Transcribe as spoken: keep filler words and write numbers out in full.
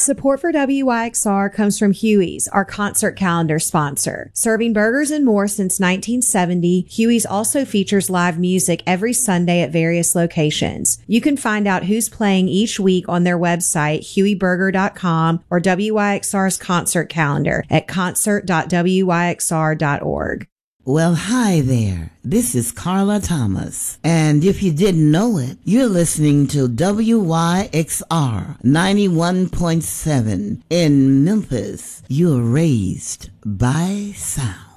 Support for W Y X R comes from Huey's, our concert calendar sponsor. Serving burgers and more since nineteen seventy, Huey's also features live music every Sunday at various locations. You can find out who's playing each week on their website, huey burger dot com, or W Y X R's concert calendar at concert dot w y x r dot org. Well, hi there. This is Carla Thomas. And if you didn't know it, you're listening to W Y X R ninety-one point seven in Memphis. You're raised by sound.